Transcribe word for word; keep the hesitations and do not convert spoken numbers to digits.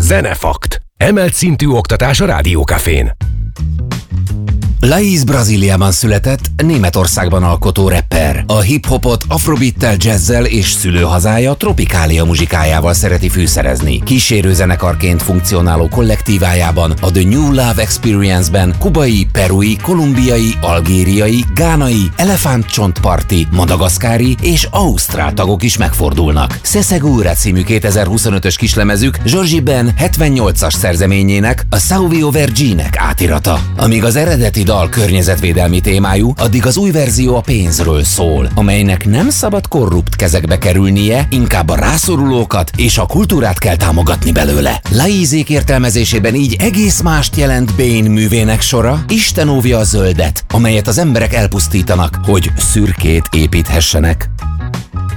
Zenefakt. Emelt szintű oktatás a Rádiókafén. Laiz Brazíliában született, Németországban alkotó rapper. A hip-hopot afrobeattel, jazzel és szülőhazája Tropikália muzsikájával szereti fűszerezni. Kísérőzenekarként funkcionáló kollektívájában, a The New Love Experience-ben kubai, perui, kolumbiai, algériai, gánai, elefántcsontparti, madagaszkári és ausztrál tagok is megfordulnak. Se Segura című kétezer-huszonötös kislemezük Jorge Ben hetvennyolcas szerzeményének, a Sauvio Vergine-nek átirata. Amíg az eredeti dal környezetvédelmi témájú, addig az új verzió a pénzről szól, amelynek nem szabad korrupt kezekbe kerülnie, inkább a rászorulókat és a kultúrát kell támogatni belőle. Laizék értelmezésében így egész mást jelent Bane művének sora, Isten óvja a zöldet, amelyet az emberek elpusztítanak, hogy szürkét építhessenek.